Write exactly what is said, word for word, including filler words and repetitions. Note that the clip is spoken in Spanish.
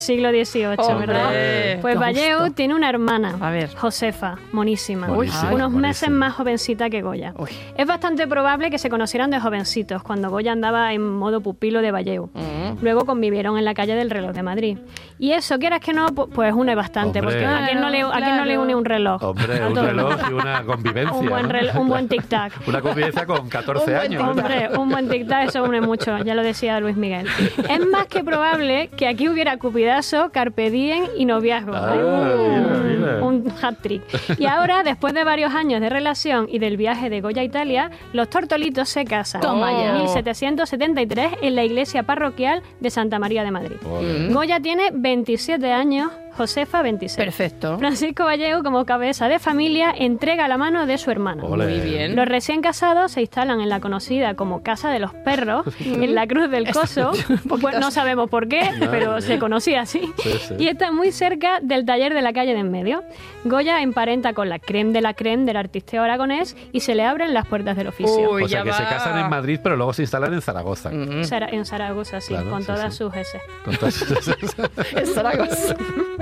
Siglo dieciocho, Hombre, ¿verdad? Pues Vallejo tiene una hermana, A ver. Josefa, monísima, Buenísima, unos buenísima. meses más jovencita que Goya. Uy. Es bastante probable que se conocieran de jovencitos, cuando Goya andaba en modo pupilo de Vallejo. Mm. Luego convivieron en la calle del Reloj de Madrid. Y eso, quieras que no, pu- pues une bastante, Hombre. porque ¿a quién, no le, ¿a quién no le une un reloj? Hombre, A un todo el reloj mundo. y una convivencia. Un buen, ¿no? rel- un buen tic-tac. Una convivencia con catorce Un buen años. ¿no? Hombre, un buen tic-tac, eso une mucho, ya lo decía Luis Miguel. Es más que probable que aquí hubiera cupidazo, carpe diem y noviazgo. Ah, un, mira, mira. un hat-trick. Y ahora, después de varios años de relación y del viaje de Goya a Italia, los tortolitos se casan Toma ya. en mil setecientos setenta y tres en la iglesia parroquial de Santa María de Madrid. Ole. Goya tiene veintisiete años, Josefa veintiséis. Perfecto. Francisco Vallejo, como cabeza de familia, entrega la mano de su hermano. Ole. Muy bien. Los recién casados se instalan en la conocida como Casa de los Perros, en la Cruz del Coso. Pues no sabemos por qué, pero se conocía así. Sí, sí. Y está muy cerca del taller de la calle de en medio. Goya emparenta con la creme de la creme del artisteo aragonés y se le abren las puertas del oficio. Uy, O sea, ya que se va. casan en Madrid, pero luego se instalan en Zaragoza. Mm. Zara- En Zaragoza, sí, Claro, con sí, todas sí. sus S. Con todas esas- Es Zaragoza.